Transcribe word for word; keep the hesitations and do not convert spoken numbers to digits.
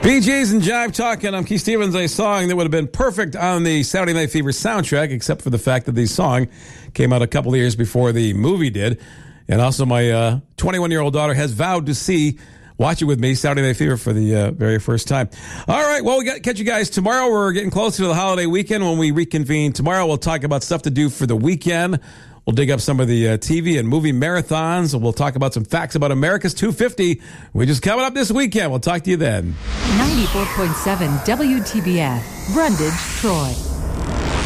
Bee Gees and Jive Talking. I'm Keith Stevens. A song that would have been perfect on the Saturday Night Fever soundtrack, except for the fact that the song came out a couple of years before the movie did. And also my uh, twenty-one-year-old daughter has vowed to see, watch it with me, Saturday Night Fever for the uh, very first time. All right, well, we got to catch you guys tomorrow. We're getting closer to the holiday weekend. When we reconvene tomorrow, we'll talk about stuff to do for the weekend. We'll dig up some of the uh, T V and movie marathons. We'll talk about some facts about America's two fifty, which is coming up this weekend. We'll talk to you then. ninety-four point seven W T B F, Brundage, Troy.